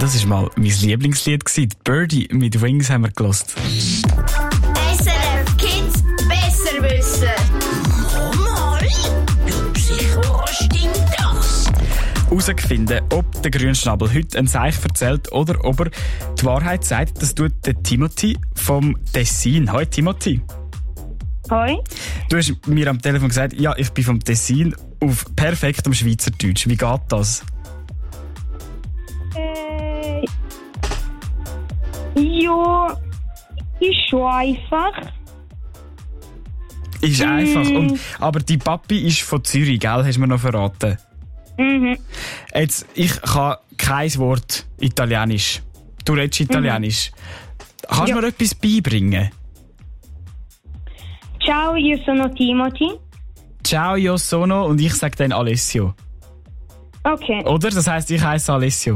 Das war mal mein Lieblingslied. Birdie mit Wings haben wir gehört. SRF Kids besser wissen. Mal, sicher, was stimmt das? Herausfinden, ob der Grünschnabel heute ein Seich erzählt oder ob er die Wahrheit sagt, das tut der Timothy vom Tessin. Hoi Timothy. Hoi. Du hast mir am Telefon gesagt, ja, ich bin vom Tessin auf perfektem Schweizerdeutsch. Wie geht das? Ja, ist schon einfach. Ist einfach. Aber die Papi ist von Zürich, gell? Hast du mir noch verraten. Jetzt, ich kann kein Wort Italienisch. Du redest Italienisch. Kannst du mir etwas beibringen? Ciao, io sono Timothy. Ciao, io sono und ich sage dann Alessio. Okay. Oder? Das heisst, ich heiße Alessio.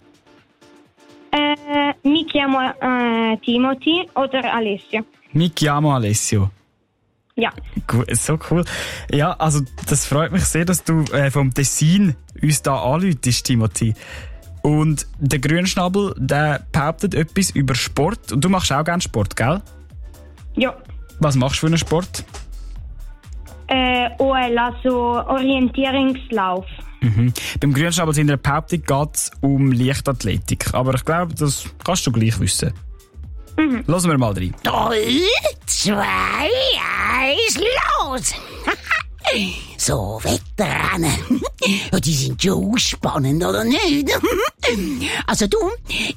Mi chiamo Timothy oder Alessio. Mi chiamo Alessio. Ja. So cool. Ja, also das freut mich sehr, dass du vom Tessin uns da anläutest, Timothy. Und der Grünschnabel, der behauptet etwas über Sport. Und du machst auch gerne Sport, gell? Ja. Was machst du für einen Sport? OL, also Orientierungslauf. Beim Grünschnabel in der Behauptung geht es um Leichtathletik. Aber ich glaube, das kannst du gleich wissen. Hören wir mal rein. 3, 2, 1, los! So, Wettrennen. Ja, die sind schon spannend, oder nicht? Also du,